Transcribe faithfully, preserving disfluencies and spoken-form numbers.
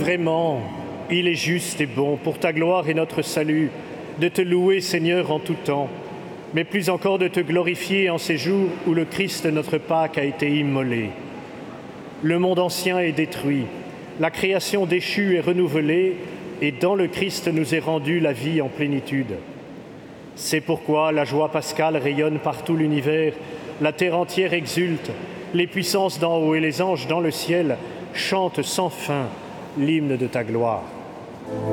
Vraiment, il est juste et bon, pour ta gloire et notre salut, de te louer, Seigneur, en tout temps, mais plus encore de te glorifier en ces jours où le Christ, notre Pâque, a été immolé. Le monde ancien est détruit, la création déchue est renouvelée, et dans le Christ nous est rendue la vie en plénitude. C'est pourquoi la joie pascale rayonne par tout l'univers, la terre entière exulte, les puissances d'en haut et les anges dans le ciel chantent sans fin l'hymne de ta gloire.